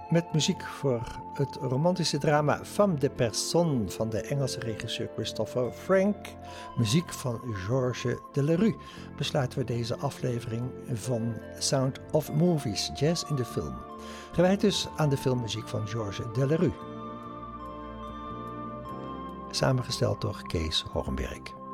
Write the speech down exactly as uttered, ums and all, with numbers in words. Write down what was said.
Met muziek voor het romantische drama Femme de Personne van de Engelse regisseur Christopher Frank. Muziek van Georges Delerue besluiten we deze aflevering van Sound of Movies, Jazz in de Film. Gewijd dus aan de filmmuziek van Georges Delerue. Samengesteld door Kees Hogenberg.